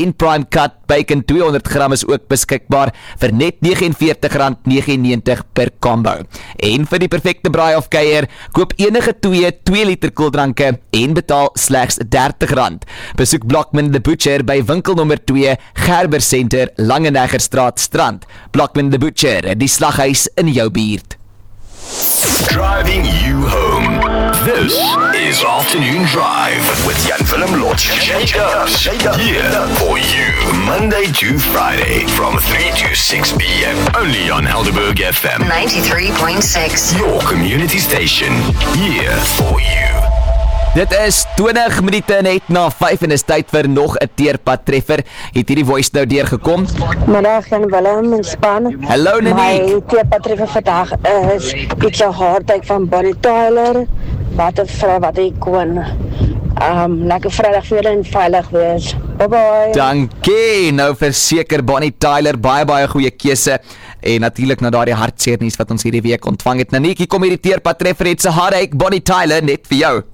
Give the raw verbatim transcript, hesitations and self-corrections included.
en Prime Cut Bacon tweehonderd gram is ook beskikbaar vir net negentig en veertig rand negenennegentig per combo. En vir die perfekte braai of kuier, koop enige twee twee liter koeldranke en betaal slegs dertig rand. Besoek Blockman the Butcher by winkel nommer twee, Gerber Center, Langeneggerstraat, Strand. Blockman the Butcher, die slaghuis in jou buurt. Driving you home. This is Afternoon Drive with Jan Willem Lotz. Shake up, shake up. Here for you, Monday to Friday from three to six p.m. Only on Helderberg F M ninety-three point six. Your community station. Here for you. Dit is twintig minute net na vyf en is tyd vir nog 'n teerpad treffer. Het hierdie voice nou deurgekom? Middag Jan Willem en span. Hallo Nanique. My teerpad treffer vandag is It's a Heartache van Bonnie Tyler. Wat 'n vrou wat ek kon. Um, lekker Vrydag vir julle en veilig wees. Bye bye. Dankie. Nou verseker Bonnie Tyler, baie baie goeie keuse. En natuurlik na daardie hartseer nuus wat ons hierdie week ontvang het. Nanique, kom hierdie teerpad treffer, It's a Heartache, Bonnie Tyler net vir jou.